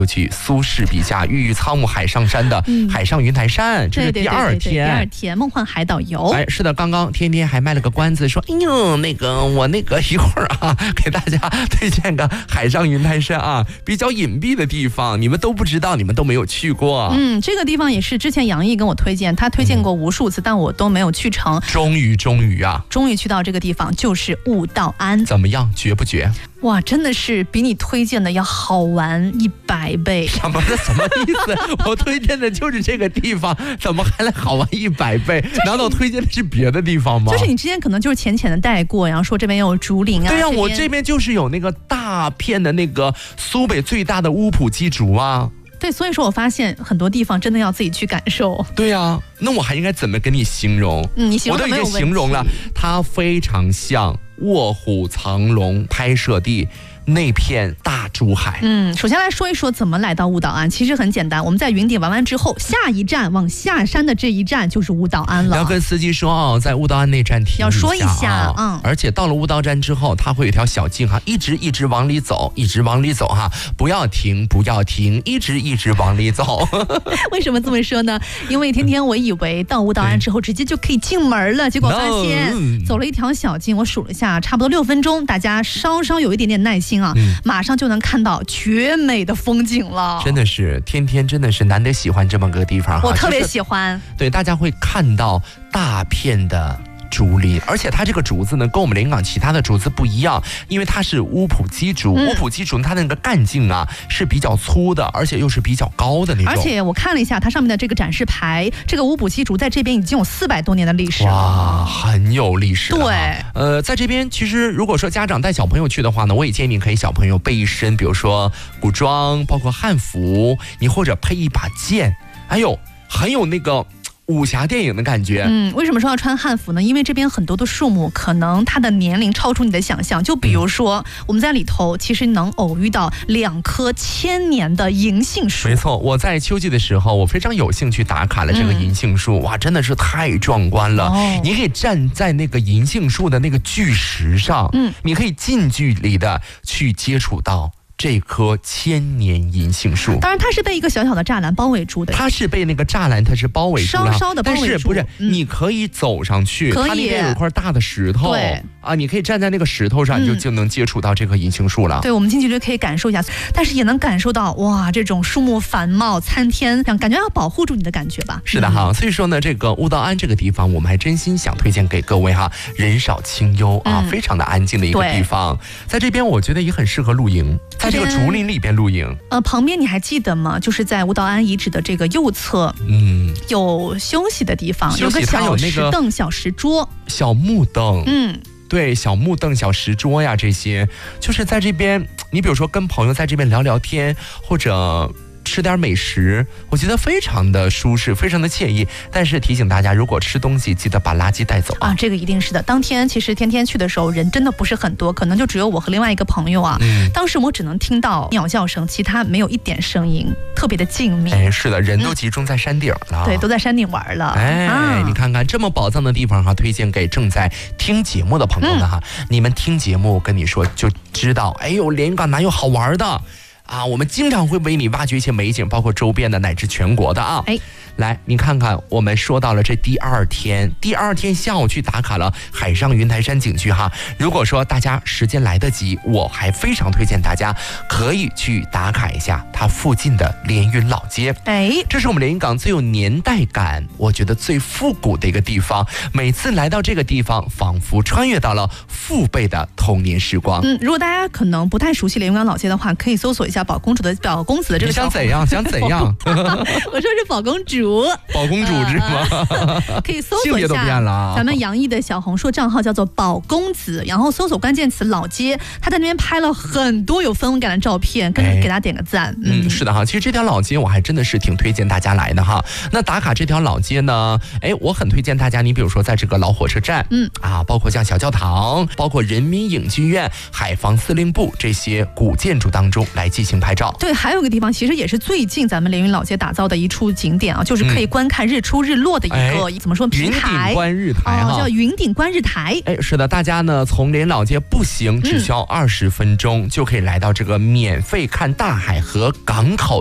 又去苏轼笔下郁郁苍梧海上山的海上云台山，这是第二天。 第二天梦幻海岛游。 哎，是的，刚刚天天还卖了个关子，说，哎呦，我一会儿啊，给大家推荐个海上云台山啊，比较隐蔽的地方，你们都不知道，你们都没有去过。 这个地方也是之前杨毅跟我推荐，他推荐过无数次，但我都没有去成。 终于去到这个地方，就是悟道庵。 怎么样，绝不绝？ 哇，真的是比你推荐的要好玩100倍。 什么意思？我推荐的就是这个地方，怎么还来好玩100倍？难道推荐的是别的地方吗？ 就是你之前可能就是浅浅的带过，然后说这边有竹林啊。 对呀，我这边就是有那个大片的那个苏北最大的乌普鸡竹啊。 对，所以说我发现很多地方真的要自己去感受。 对呀，那我还应该怎么跟你形容？ 你形容我都已经形容了，它非常像《卧虎藏龙》拍摄地那片大珠海。 首先来说一说怎么来到悟道庵。其实很简单，我们在云顶玩完之后，下一站往下山的这一站就是悟道庵了。 要跟司机说哦，在悟道庵那站停一下， 要说一下。 而且到了悟道站之后，它会有一条小径哈，一直往里走，哈，不要停，一直往里走。 为什么这么说呢？因为天天我以为到悟道庵之后直接就可以进门了，结果发现走了一条小径，我数了一下，差不多6分钟，大家稍稍有一点点耐心啊，马上就能看到绝美的风景了。 真的是天天真的是难得喜欢这么个地方， 我特别喜欢。 对，大家会看到大片的竹林，而且它这个竹子呢，跟我们连云港其他的竹子不一样，因为它是乌普鸡竹。乌普鸡竹它的那个干茎啊是比较粗的，而且又是比较高的那种。 而且我看了一下它上面的这个展示牌，这个乌普鸡竹在这边已经有400多年的历史了。 哇，很有历史了。 对， 在这边其实如果说家长带小朋友去的话呢，我也建议你可以小朋友备一身，比如说古装，包括汉服，你或者配一把剑，哎呦，很有那个武侠电影的感觉。 为什么说要穿汉服呢？因为这边很多的树木可能它的年龄超出你的想象，就比如说我们在里头其实能偶遇到2棵1000年的银杏树。 没错，我在秋季的时候我非常有幸去打卡了这个银杏树。哇，真的是太壮观了。你可以站在那个银杏树的那个巨石上，你可以近距离的去接触到这棵1000年银杏树。 当然它是被一个小小的栅栏包围住的， 它是被那个栅栏它是包围住了， 稍稍的包围住。 但是不是你可以走上去，它那边有一块大的石头，对啊，你可以站在那个石头上，你就能接触到这棵银杏树了。 对，我们近距离可以感受一下，但是也能感受到哇，这种树木繁茂参天，感觉要保护住你的感觉吧。 是的哈，所以说呢，这个悟道庵这个地方，我们还真心想推荐给各位哈，人少清幽啊，非常的安静的一个地方。在这边我觉得也很适合露营，在这个竹林里边露营。 旁边你还记得吗？就是在悟道庵遗址的这个右侧，有休息的地方，有个小石凳、小石桌、 小木凳。对，小木凳、小石桌呀，这些就是在这边，你比如说跟朋友在这边聊聊天，或者吃点美食，我觉得非常的舒适，非常的惬意。但是提醒大家，如果吃东西记得把垃圾带走啊。 这个一定是的。当天其实天天去的时候人真的不是很多，可能就只有我和另外一个朋友啊。当时我只能听到鸟叫声，其他没有一点声音，特别的静谧。 是的，人都集中在山顶了。 对，都在山顶玩了。 你看看这么宝藏的地方哈，推荐给正在听节目的朋友们哈。你们听节目，跟你说就知道，哎呦，连云港哪有好玩的啊？我们经常会为你挖掘一些美景，包括周边的乃至全国的啊。来，你看看，我们说到了这第二天下午去打卡了海上云台山景区哈。如果说大家时间来得及，我还非常推荐大家可以去打卡一下它附近的连云老街。这是我们连云港最有年代感，我觉得最复古的一个地方。每次来到这个地方，仿佛穿越到了父辈的童年时光。 如果大家可能不太熟悉连云港老街的话，可以搜索一下宝公子的这个。 你想怎样？ 我说是宝公主。 宝公主是吗？ 可以搜索一下咱们杨毅的小红书账号叫做宝公子，然后搜索关键词老街，他在那边拍了很多有氛围感的照片，给他点个赞。 是的哈，其实这条老街我还真的是挺推荐大家来的哈。那打卡这条老街呢，我很推荐大家，你比如说在这个老火车站，包括像小教堂，包括人民影剧院、海防司令部这些古建筑当中来进进行拍照。 对，还有一个地方其实也是最近咱们连云老街打造的一处景点啊，就是可以观看日出日落的一个、怎么说平台？ 云顶观日台叫云顶观日台。 是的，大家呢从连云老街步行只需要20分钟，就可以来到这个免费看大海和港口